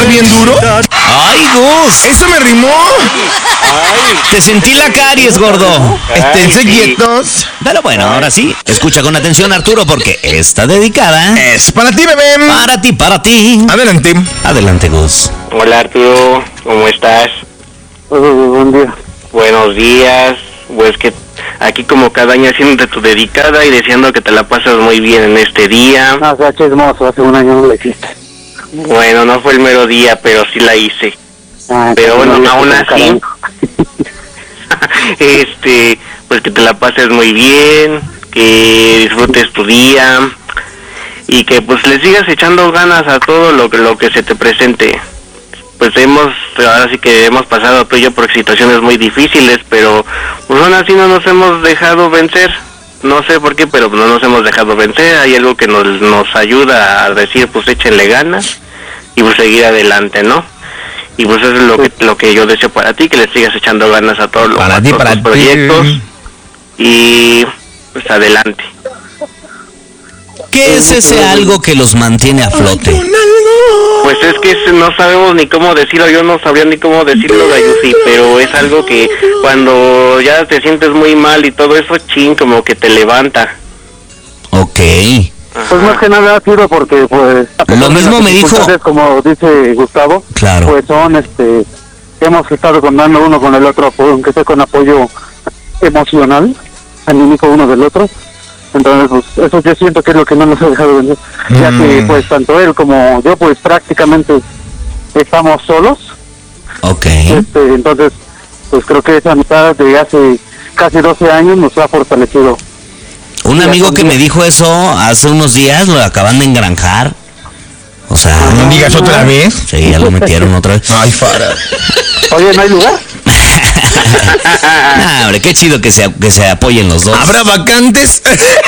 bien duro? ¡Ay, Gus! ¡Eso me rimó! Ay, Te sentí la caries, gordo. Esténse sí. quietos. Pero bueno, ahora sí, escucha con atención, Arturo, porque está dedicada Es para ti, bebé. para ti, para ti. Adelante. Adelante, Gus. Hola Arturo, ¿cómo estás? Buen día. Buenos días. Pues que aquí como cada año haciéndote tu dedicada y deseando que te la pasas muy bien en este día. No, o sea, chismoso, hace un año no le hiciste. Bueno, no fue el mero día, pero sí la hice. Pero bueno, aún así, pues que te la pases muy bien, que disfrutes tu día y que pues le sigas echando ganas a todo lo que se te presente. Pues ahora sí que hemos pasado tú y yo por situaciones muy difíciles, pero pues aún así no nos hemos dejado vencer. No sé por qué, pero no nos hemos dejado vencer. Hay algo que nos ayuda a decir, pues échenle ganas y pues seguir adelante, ¿no? Y pues eso es lo que yo deseo para ti, que le sigas echando ganas a todos los proyectos y pues adelante. ¿Qué es ese algo que los mantiene a flote? Pues es que no sabemos ni cómo decirlo, yo no sabría ni cómo decirlo, Gayusi, pero es algo que cuando ya te sientes muy mal y todo eso, como que te levanta. Ok. Pues más que nada ha sido porque, pues... Lo mismo me dijo... Como dice Gustavo, Claro. pues son, hemos estado contando uno con el otro, aunque sea con apoyo emocional, anímico uno del otro. Entonces, pues, eso yo siento que es lo que no nos ha dejado venir, ya que, pues, tanto él como yo, pues, prácticamente estamos solos. Ok. Entonces, pues, creo que esa amistad de hace casi 12 años nos ha fortalecido. Un amigo que me dijo eso hace unos días, lo acaban de engranjar. O sea... No digas otra vez. Sí, ya lo metieron otra vez. Ay, Fara. Oye, ¿no hay lugar? Nah, hombre, qué chido que se apoyen los dos. ¿Habrá vacantes?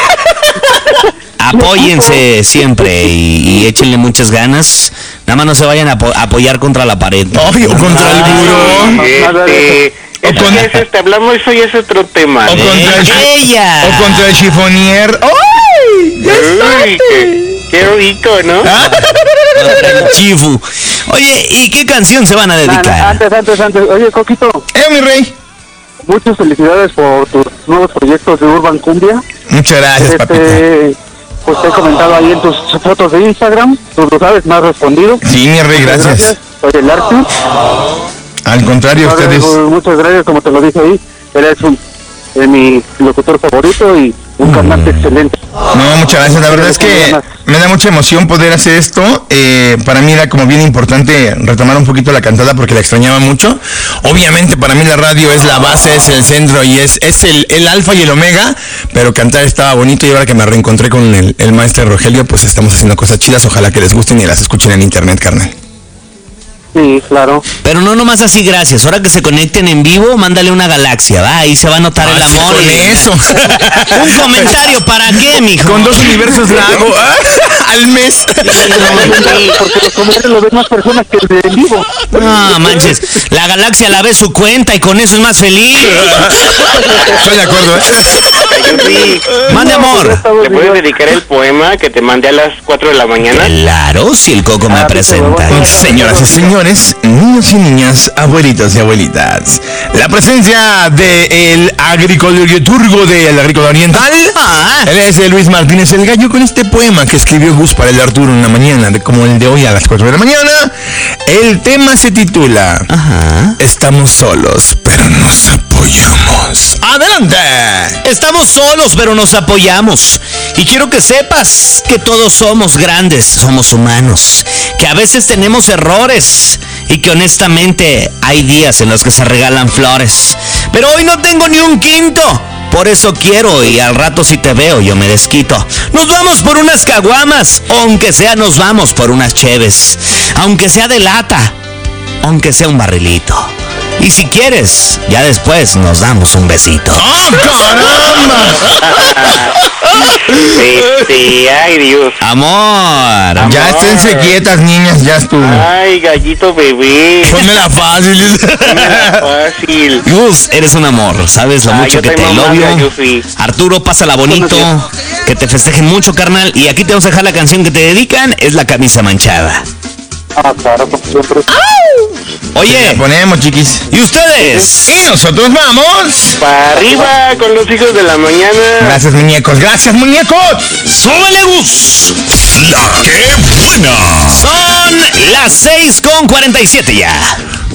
Apóyense siempre y échenle muchas ganas. Nada más no se vayan a apoyar contra la pared. Obvio, contra el muro. Hablamos eso y es otro tema. O contra ¡Ella! o contra el chifonier. ¡Ay! ¡Ya Uy, qué rico, ¿no? Contra el chifu. Oye, ¿y qué canción se van a dedicar? Antes. Oye, Coquito, Mi rey. muchas felicidades por tus nuevos proyectos de Urban Cumbia. Muchas gracias, papito. Pues te he comentado ahí en tus fotos de Instagram, tú lo sabes, me has respondido. Sí, mi rey, gracias. Soy el arte. Al contrario, ustedes. Muchas gracias, como te lo dije ahí, eres mi locutor favorito y un cantante excelente. No, muchas gracias. La verdad es que me da mucha emoción poder hacer esto. Para mí era como bien importante retomar un poquito la cantada porque la extrañaba mucho. Obviamente para mí la radio es la base, es el centro y es el alfa y el omega, pero cantar estaba bonito y ahora que me reencontré con el maestro Rogelio, pues estamos haciendo cosas chidas. Ojalá que les gusten y las escuchen en internet, carnal. Sí, claro. Pero no nomás así, gracias. Ahora que se conecten en vivo, mándale una galaxia, ¿va? Ahí se va a notar el amor. Con eso. Un comentario, ¿para qué, mijo? Con 2 universos la hago al mes. Porque los comentarios lo ven más personas que el de en vivo. No, manches. La galaxia la ve su cuenta y con eso es más feliz. Estoy de acuerdo, Mande amor. ¿Te puedes dedicar el poema que te mandé a las 4 de la mañana? Claro, si el Coco me presenta. Señoras y señores, niños y niñas, abuelitos y abuelitas, la presencia del agriculturgo del agrícola oriental. Él es Luis Martínez el Gallo con este poema que escribió Gus para el Arturo una mañana, como el de hoy a las 4 de la mañana. El tema se titula Estamos solos, pero nos apoyamos. ¡Adelante! Estamos solos, pero nos apoyamos. Y quiero que sepas que todos somos grandes, somos humanos, que a veces tenemos errores y que honestamente hay días en los que se regalan flores. Pero hoy no tengo ni un quinto. Por eso quiero y al rato si te veo yo me desquito. Nos vamos por unas caguamas, aunque sea nos vamos por unas cheves. Aunque sea de lata, aunque sea un barrilito. Y si quieres, ya después nos damos un besito. ¡Oh, caramba! Ay Dios. Amor. Ya esténse quietas, niñas, ya estuvo. Ay, gallito bebé. Pónmela fácil. Fácil. Gus, eres un amor, sabes lo mucho yo que estoy te mamando, elogio. yo sí. Arturo, pásala bonito, que te festejen mucho, carnal. Y aquí te vamos a dejar la canción que te dedican, es La Camisa Manchada. Ah, claro, como siempre. Oye, Ponemos, chiquis. ¿y ustedes? Y nosotros vamos. Para arriba con los hijos de la mañana. Gracias, muñecos. Gracias, muñecos. ¡Súbele, Gus! La que buena. Son las 6:47 ya.